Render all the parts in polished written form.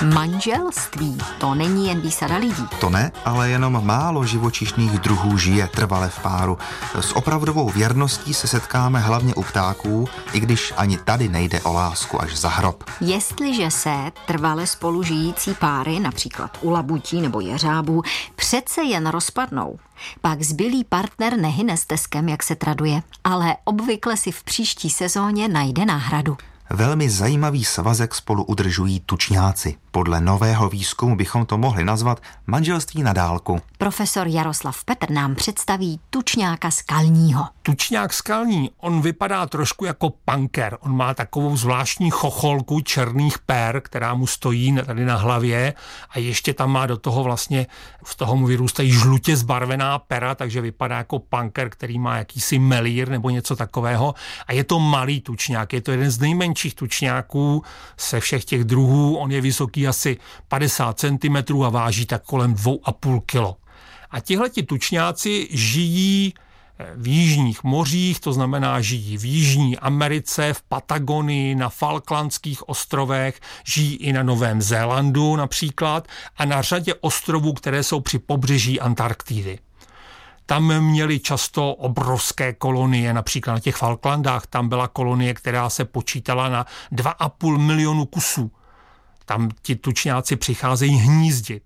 Manželství, to není jen výsada lidí. To ne, ale jenom málo živočišných druhů žije trvale v páru. S opravdovou věrností se setkáme hlavně u ptáků, i když ani tady nejde o lásku až za hrob. Jestliže se trvale spolu žijící páry, například u labutí nebo jeřábů, přece jen rozpadnou, pak zbylý partner nehyne steskem, jak se traduje, ale obvykle si v příští sezóně najde náhradu. Velmi zajímavý svazek spolu udržují tučňáci. Podle nového výzkumu bychom to mohli nazvat manželství na dálku. Profesor Jaroslav Petr nám představí tučňáka skalního. Tučňák skalní, on vypadá trošku jako punker. On má takovou zvláštní chocholku černých pér, která mu stojí tady na hlavě a ještě tam má do toho vlastně, z toho mu vyrůstají žlutě zbarvená pera, takže vypadá jako punker, který má jakýsi melír nebo něco takového. A je to malý tučňák, je to jeden z nejmenších tučňáků se všech těch druhů. On je vysoký asi 50 cm a váží tak kolem 2,5 kg. A tihleti tučňáci žijí v jižních mořích, to znamená žijí v Jižní Americe, v Patagonii, na Falklandských ostrovech, žijí i na Novém Zélandu například a na řadě ostrovů, které jsou při pobřeží Antarktidy. Tam měli často obrovské kolonie, například na těch Falklandách, tam byla kolonie, která se počítala na 2,5 milionu kusů. Tam ti tučňáci přicházejí hnízdit.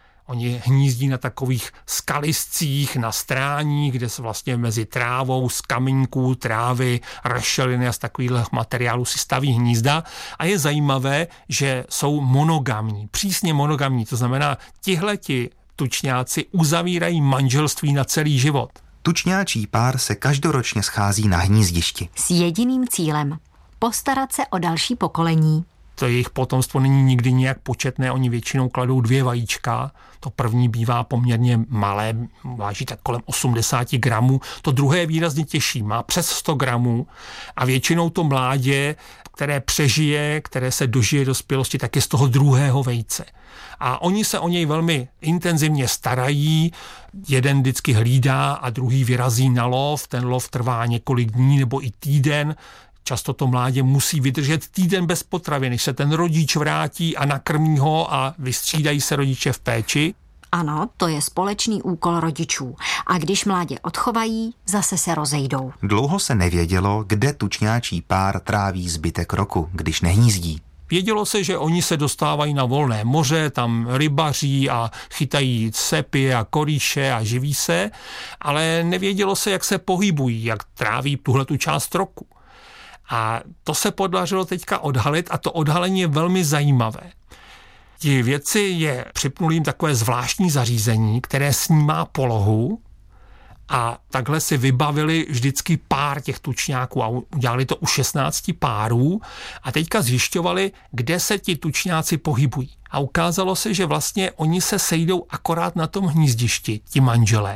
Oni hnízdí na takových skaliscích, na stráních, kde se vlastně mezi trávou, z kamínků, trávy, rašeliny a z takových materiálů si staví hnízda. A je zajímavé, že jsou monogamní, přísně monogamní. To znamená, tihleti tučňáci uzavírají manželství na celý život. Tučňáčí pár se každoročně schází na hnízdišti. S jediným cílem – postarat se o další pokolení. To jejich potomstvo není nikdy nějak početné, oni většinou kladou 2 vajíčka. To první bývá poměrně malé, váží tak kolem 80 gramů. To druhé je výrazně těžší, má přes 100 gramů a většinou to mládě, které přežije, které se dožije dospělosti, tak je z toho druhého vejce. A oni se o něj velmi intenzivně starají, jeden vždycky hlídá a druhý vyrazí na lov, ten lov trvá několik dní nebo i týden. Často to mládě musí vydržet týden bez potravy, než se ten rodič vrátí a nakrmí ho a vystřídají se rodiče v péči. Ano, to je společný úkol rodičů. A když mládě odchovají, zase se rozejdou. Dlouho se nevědělo, kde tučňáčí pár tráví zbytek roku, když nehnízdí. Vědělo se, že oni se dostávají na volné moře, tam rybaří a chytají sepy a korýše a živí se, ale nevědělo se, jak se pohybují, jak tráví tuhletu část roku. A to se podařilo teďka odhalit a to odhalení je velmi zajímavé. Ti vědci je připnuli jim takové zvláštní zařízení, které snímá polohu a takhle si vybavili vždycky pár těch tučňáků a udělali to u 16 párů a teďka zjišťovali, kde se ti tučňáci pohybují. A ukázalo se, že vlastně oni se sejdou akorát na tom hnízdišti, ti manželé.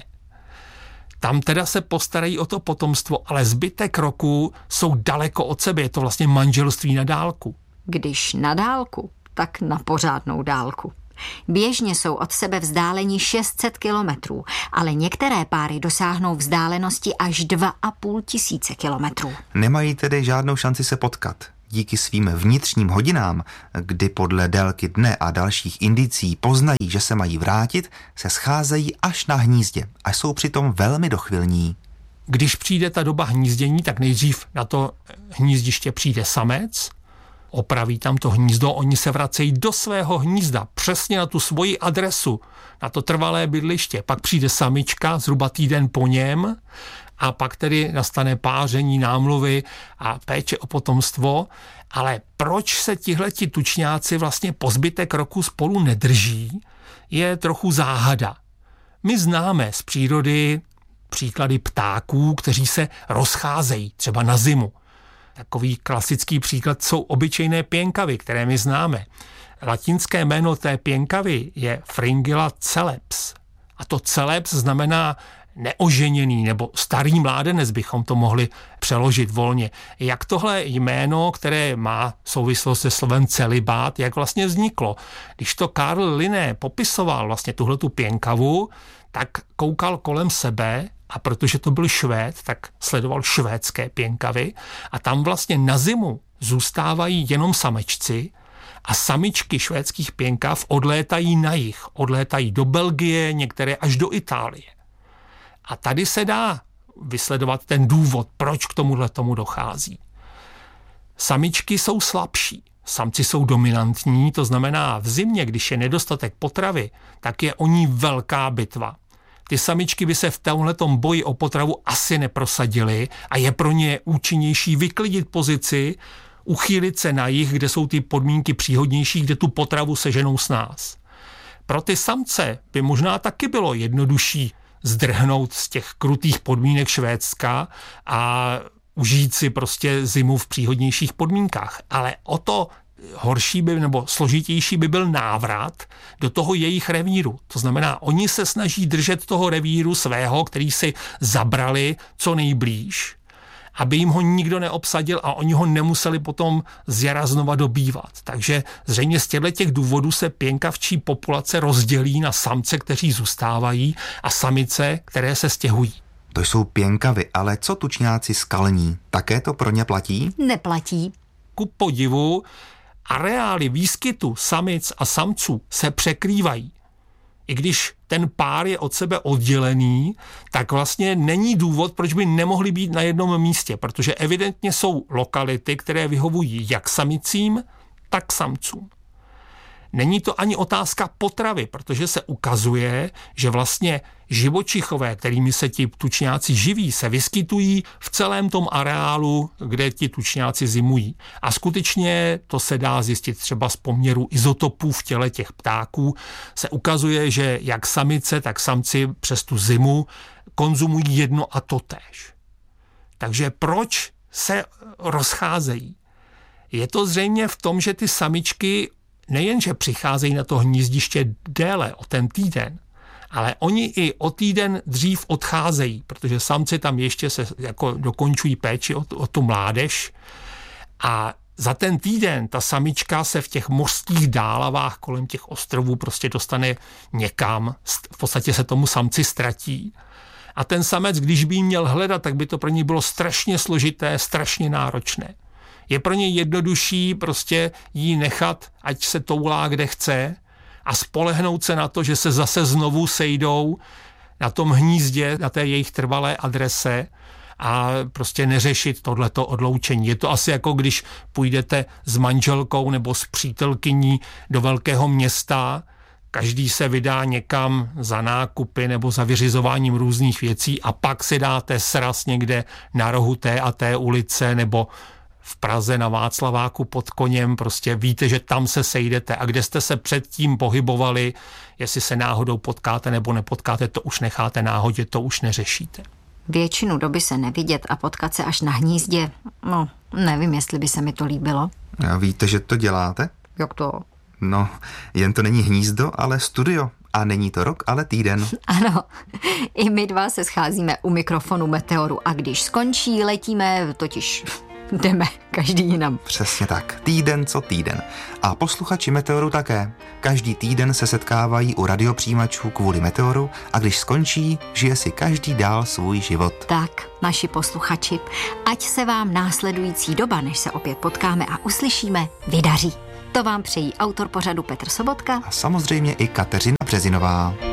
Tam teda se postarají o to potomstvo, ale zbytek roku jsou daleko od sebe. Je to vlastně manželství na dálku. Když na dálku, tak na pořádnou dálku. Běžně jsou od sebe vzdáleni 600 kilometrů, ale některé páry dosáhnou vzdálenosti až 2,5 tisíce kilometrů. Nemají tedy žádnou šanci se potkat. Díky svým vnitřním hodinám, kdy podle délky dne a dalších indicí poznají, že se mají vrátit, se scházejí až na hnízdě a jsou přitom velmi dochvilní. Když přijde ta doba hnízdění, tak nejdřív na to hnízdiště přijde samec, opraví tam to hnízdo, oni se vracejí do svého hnízda, přesně na tu svoji adresu, na to trvalé bydliště. Pak přijde samička, zhruba týden po něm, a pak tedy nastane páření, námluvy a péče o potomstvo. Ale proč se tihleti tučňáci vlastně po zbytek roku spolu nedrží, je trochu záhada. My známe z přírody příklady ptáků, kteří se rozcházejí, třeba na zimu. Takový klasický příklad jsou obyčejné pěnkavy, které my známe. Latinské jméno té pěnkavy je Fringilla celeps. A to celeps znamená neoženěný nebo starý mládenec, bychom to mohli přeložit volně. Jak tohle jméno, které má souvislost se slovem celibát, jak vlastně vzniklo? Když to Karl Linné popisoval vlastně tuhletu pěnkavu, tak koukal kolem sebe a protože to byl Švéd, tak sledoval švédské pěnkavy a tam vlastně na zimu zůstávají jenom samečci A samičky švédských pěnkav odlétají na jih, odlétají do Belgie, některé až do Itálie. A tady se dá vysledovat ten důvod, proč k tomu dochází. Samičky jsou slabší, samci jsou dominantní, to znamená v zimě, když je nedostatek potravy, tak je o ní velká bitva. Ty samičky by se v tomhletom boji o potravu asi neprosadily a je pro ně účinnější vyklidit pozici, uchýlit se na jih, kde jsou ty podmínky příhodnější, kde tu potravu seženou s nás. Pro ty samce by možná taky bylo jednodušší zdrhnout z těch krutých podmínek Švédska a užít si prostě zimu v příhodnějších podmínkách. Ale o to horší nebo složitější by byl návrat do toho jejich revíru. To znamená, oni se snaží držet toho revíru svého, který si zabrali co nejblíž, aby jim ho nikdo neobsadil a oni ho nemuseli potom z jara znova dobývat. Takže zřejmě z těch důvodů se pěnkavčí populace rozdělí na samce, kteří zůstávají, a samice, které se stěhují. To jsou pěnkavy, ale co tučňáci skalní? Také to pro ně platí? Neplatí. Ku podivu, areály výskytu samic a samců se překrývají. I když ten pár je od sebe oddělený, tak vlastně není důvod, proč by nemohli být na jednom místě, protože evidentně jsou lokality, které vyhovují jak samicím, tak samcům. Není to ani otázka potravy, protože se ukazuje, že vlastně živočichové, kterými se ti tučňáci živí, se vyskytují v celém tom areálu, kde ti tučňáci zimují. A skutečně to se dá zjistit třeba z poměru izotopů v těle těch ptáků. Se ukazuje, že jak samice, tak samci přes tu zimu konzumují jedno a totéž. Takže proč se rozcházejí? Je to zřejmě v tom, že ty samičky nejenže přicházejí na to hnízdiště déle o ten týden, ale oni i o týden dřív odcházejí, protože samci tam ještě se jako dokončují péči o tu mládež a za ten týden ta samička se v těch mořských dálavách kolem těch ostrovů prostě dostane někam, v podstatě se tomu samci ztratí. A ten samec, když by jí měl hledat, tak by to pro něj bylo strašně složité, strašně náročné. Je pro něj jednodušší prostě jí nechat, ať se toulá kde chce a spolehnout se na to, že se zase znovu sejdou na tom hnízdě, na té jejich trvalé adrese a prostě neřešit tohleto odloučení. Je to asi jako když půjdete s manželkou nebo s přítelkyní do velkého města, každý se vydá někam za nákupy nebo za vyřizováním různých věcí a pak si dáte sraz někde na rohu té a té ulice nebo v Praze na Václaváku pod Koněm, prostě víte, že tam se sejdete a kde jste se předtím pohybovali, jestli se náhodou potkáte nebo nepotkáte, to už necháte náhodě, to už neřešíte. Většinu doby se nevidět a potkat se až na hnízdě, no, nevím, jestli by se mi to líbilo. A víte, že to děláte? Jak to? No, jen to není hnízdo, ale studio. A není to rok, ale týden. Ano, i my dva se scházíme u mikrofonu Meteoru a když skončí, letíme, totiž jdeme každý jinam. Přesně tak, týden co týden. A posluchači Meteoru také. Každý týden se setkávají u radiopřijímačů kvůli Meteoru a když skončí, žije si každý dál svůj život. Tak, naši posluchači, ať se vám následující doba, než se opět potkáme a uslyšíme, vydaří. To vám přejí autor pořadu Petr Sobotka a samozřejmě i Kateřina Březinová.